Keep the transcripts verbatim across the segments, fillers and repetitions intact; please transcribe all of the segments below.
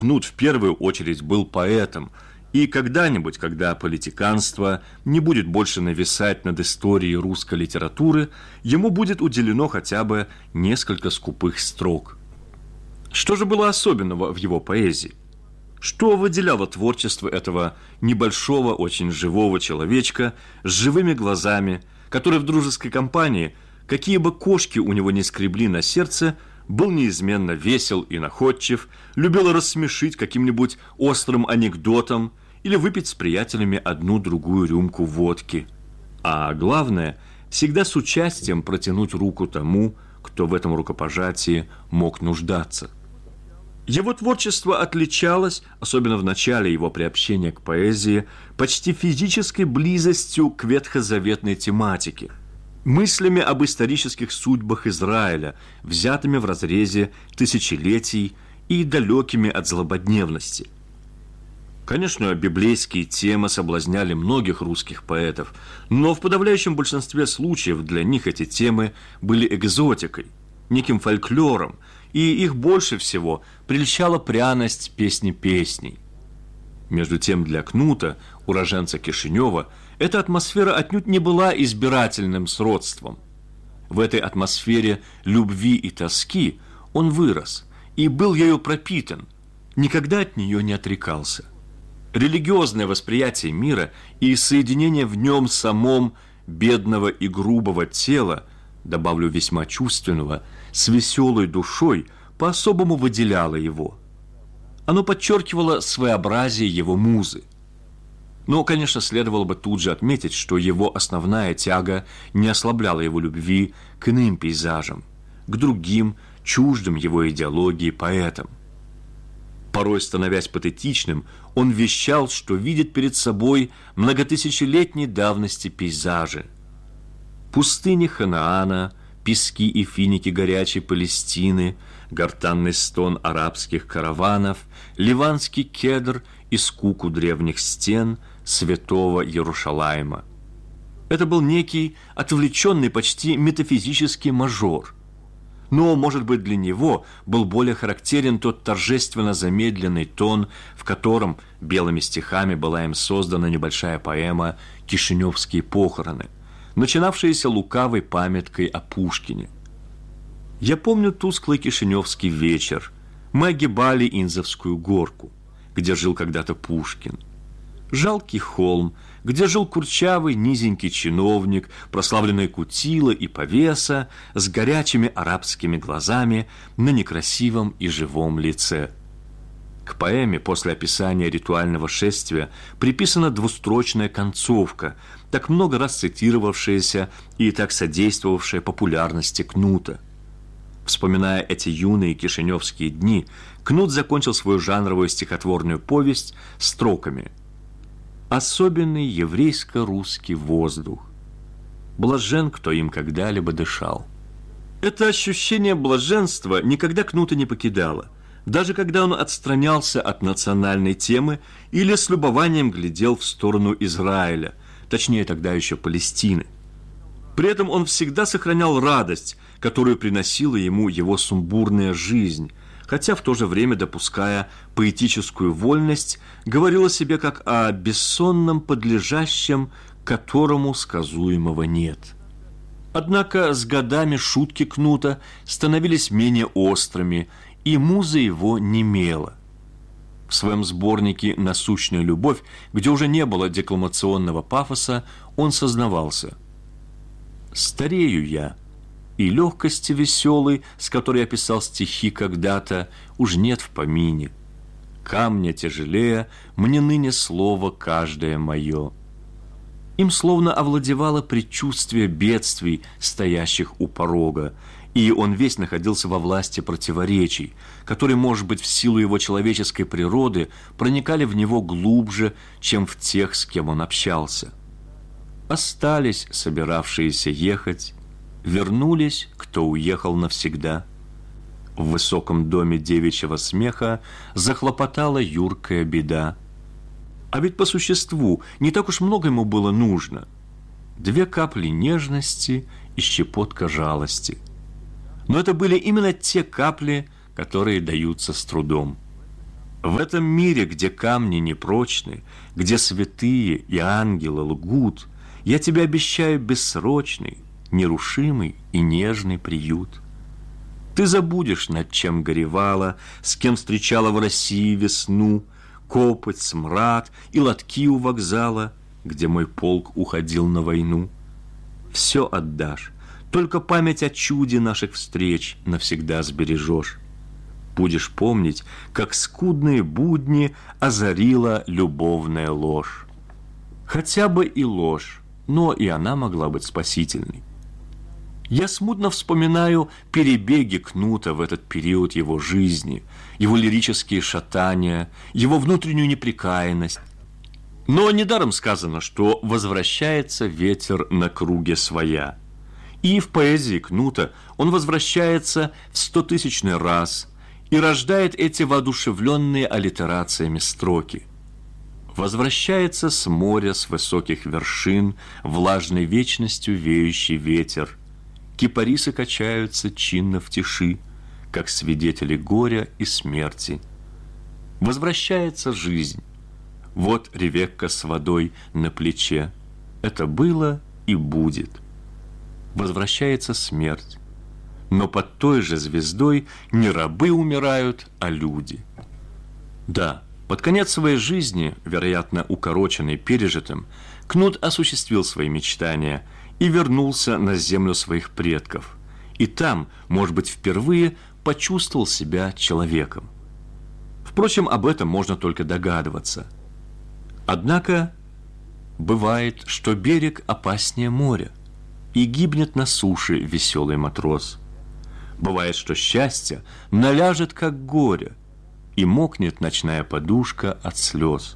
Кнут в первую очередь был поэтом, и когда-нибудь, когда политиканство не будет больше нависать над историей русской литературы, ему будет уделено хотя бы несколько скупых строк. Что же было особенного в его поэзии? Что выделяло творчество этого небольшого, очень живого человечка с живыми глазами, который в дружеской компании, какие бы кошки у него ни скребли на сердце, был неизменно весел и находчив, любил рассмешить каким-нибудь острым анекдотом или выпить с приятелями одну-другую рюмку водки. А главное, всегда с участием протянуть руку тому, кто в этом рукопожатии мог нуждаться. Его творчество отличалось, особенно в начале его приобщения к поэзии, почти физической близостью к ветхозаветной тематике, мыслями об исторических судьбах Израиля, взятыми в разрезе тысячелетий и далекими от злободневности. Конечно, библейские темы соблазняли многих русских поэтов, но в подавляющем большинстве случаев для них эти темы были экзотикой, неким фольклором, и их больше всего прельщала пряность песни песней. Между тем для Кнута, уроженца Кишинева, эта атмосфера отнюдь не была избирательным сродством. В этой атмосфере любви и тоски он вырос и был ею пропитан, никогда от нее не отрекался. Религиозное восприятие мира и соединение в нем самом бедного и грубого тела, добавлю весьма чувственного, с веселой душой по-особому выделяло его. Оно подчеркивало своеобразие его музы. Но, конечно, следовало бы тут же отметить, что его основная тяга не ослабляла его любви к иным пейзажам, к другим, чуждым его идеологии поэтам. Порой, становясь патетичным, он вещал, что видит перед собой многотысячелетней давности пейзажи. Пустыни Ханаана, пески и финики горячей Палестины, гортанный стон арабских караванов, ливанский кедр и скуку древних стен святого Иерушалайма. Это был некий отвлеченный, почти метафизический мажор. Но, может быть, для него был более характерен тот торжественно замедленный тон, в котором белыми стихами была им создана небольшая поэма «Кишиневские похороны», начинавшаяся лукавой памяткой о Пушкине. Я помню тусклый кишиневский вечер. Мы огибали Инзовскую горку, где жил когда-то Пушкин. Жалкий холм, где жил курчавый низенький чиновник, прославленный кутила и повеса, с горячими арабскими глазами на некрасивом и живом лице. К поэме после описания ритуального шествия приписана двустрочная концовка, так много раз цитировавшаяся и так содействовавшая популярности Кнута. Вспоминая эти юные кишиневские дни, Кнут закончил свою жанровую стихотворную повесть строками: «Особенный еврейско-русский воздух. Блажен, кто им когда-либо дышал». Это ощущение блаженства никогда Кнута не покидало, даже когда он отстранялся от национальной темы или с любованием глядел в сторону Израиля, точнее тогда еще Палестины. При этом он всегда сохранял радость, которую приносила ему его сумбурная жизнь, хотя в то же время, допуская поэтическую вольность, говорил о себе как о бессонном подлежащем, которому сказуемого нет. Однако с годами шутки Кнута становились менее острыми, и муза его немела. В своем сборнике «Насущная любовь», где уже не было декламационного пафоса, он сознавался: «Старею я, и легкости веселой, с которой я писал стихи когда-то, уж нет в помине. Камня тяжелее мне ныне слово каждое мое». Им словно овладевало предчувствие бедствий, стоящих у порога, и он весь находился во власти противоречий, которые, может быть, в силу его человеческой природы проникали в него глубже, чем в тех, с кем он общался. Остались собиравшиеся ехать, вернулись, кто уехал навсегда. В высоком доме девичьего смеха захлопотала юркая беда. А ведь по существу не так уж много ему было нужно. Две капли нежности и щепотка жалости. Но это были именно те капли, которые даются с трудом. В этом мире, где камни непрочны, где святые и ангелы лгут, я тебе обещаю бессрочный, нерушимый и нежный приют. Ты забудешь, над чем горевала, с кем встречала в России весну, копоть, смрад и лотки у вокзала, где мой полк уходил на войну. Все отдашь, только память о чуде наших встреч навсегда сбережешь. Будешь помнить, как скудные будни озарила любовная ложь. Хотя бы и ложь, но и она могла быть спасительной. Я смутно вспоминаю перебеги Кнута в этот период его жизни, его лирические шатания, его внутреннюю непрекаянность. Но недаром сказано, что возвращается ветер на круге своя. И в поэзии Кнута он возвращается в стотысячный раз и рождает эти воодушевленные аллитерациями строки. Возвращается с моря, с высоких вершин, влажной вечностью веющий ветер. Кипарисы качаются чинно в тиши, как свидетели горя и смерти. Возвращается жизнь. Вот Ревекка с водой на плече. Это было и будет. Возвращается смерть. Но под той же звездой не рабы умирают, а люди. Да, под конец своей жизни, вероятно, укороченный пережитым, Кнут осуществил свои мечтания и вернулся на землю своих предков. И там, может быть, впервые почувствовал себя человеком. Впрочем, об этом можно только догадываться. Однако бывает, что берег опаснее моря, и гибнет на суше веселый матрос. Бывает, что счастье наляжет, как горе, и мокнет ночная подушка от слез.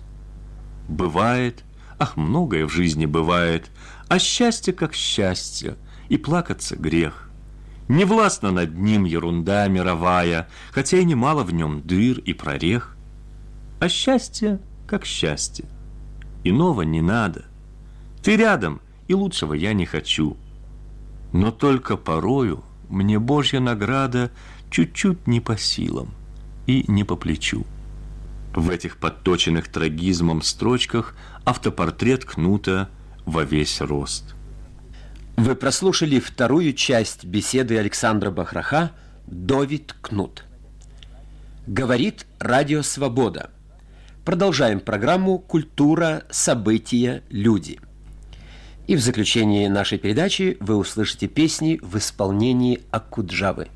Бывает, ах, многое в жизни бывает, а счастье как счастье, и плакаться грех. Не властна над ним ерунда мировая, хотя и немало в нем дыр и прорех. А счастье как счастье, иного не надо. Ты рядом, и лучшего я не хочу. Но только порою мне Божья награда чуть-чуть не по силам и не по плечу. В этих подточенных трагизмом строчках автопортрет Кнута во весь рост. Вы прослушали вторую часть беседы Александра Бахраха «Довид Кнут». Говорит Радио Свобода. Продолжаем программу «Культура, события, люди». И в заключении нашей передачи вы услышите песни в исполнении Акуджавы.